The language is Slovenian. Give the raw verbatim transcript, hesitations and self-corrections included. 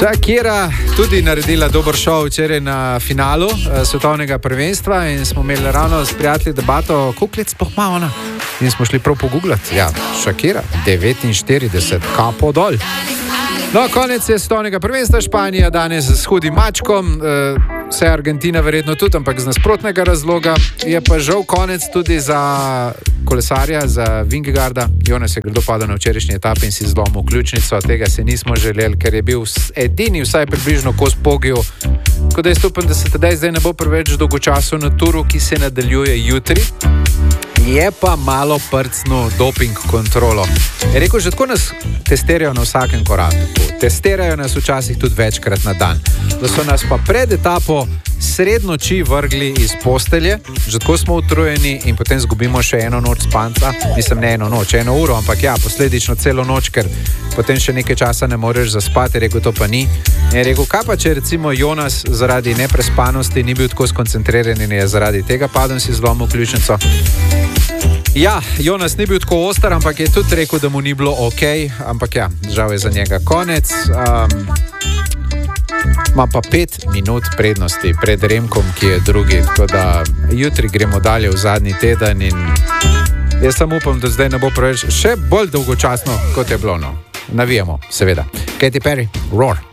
Shakira tudi naredila dober šov včeraj na finalu uh, svetovnega prvenstva in smo imeli ravno s prijatelji debato, koliko let sploh ima ona. In smo šli prav pogooglati. Ja, Shakira, devetinštirideset, kapo dol. No, konec je svetovnega prvenstva, Španija danes s hudim mačkom, uh, vse Argentina verjetno tudi, ampak z nasprotnega razloga. Je pa žal konec tudi za kolesarja, za Vingegaarda. Jonas je grdo padel na včerajšnji etapi in si zlomil ključnico. Tega se nismo želeli, ker je bil edini vsaj približno kos pogiju. Tako da jaz upam, da se tedaj zdaj ne bo preveč dolgočasov na turu, ki se nadaljuje jutri. Je pa malo prcno doping kontrolo. Je rekel, že tako nas testirajo na vsakem koraku. Testirajo nas včasih tudi večkrat na dan. Da so nas pa pred etapo sred noči vrgli iz postelje, že tako smo utrujeni in potem zgubimo še eno noč spanca. Mislim, ne eno noč, eno uro, ampak ja, posledično celo noč, ker potem še nekaj časa ne moreš zaspati. Je rekel, to pa ni. Je rekel, kaj pa če recimo Jonas zaradi neprespanosti ni bil tako skoncentriran in je zaradi tega padel si zlomil ključnico. Ja, Jonas ni bil tako oster, ampak je tudi rekel, da mu ni bilo ok, ampak ja, žal je za njega konec. Um, ima pa pet minut prednosti pred Remkom, ki je drugi, tako da jutri gremo dalje v zadnji teden in jaz samo upam, da zdaj ne bo preveč še bolj dolgočasno, kot je bilo. No. Navijamo, seveda. Katy Perry, Roar.